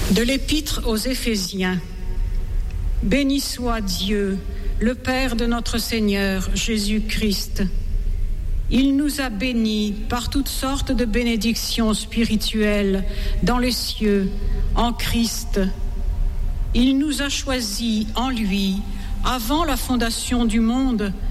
De l'Épître aux Éphésiens. Béni soit Dieu, le Père de notre Seigneur Jésus-Christ. Il nous a bénis par toutes sortes de bénédictions spirituelles dans les cieux, en Christ. Il nous a choisis en lui, avant la fondation du monde,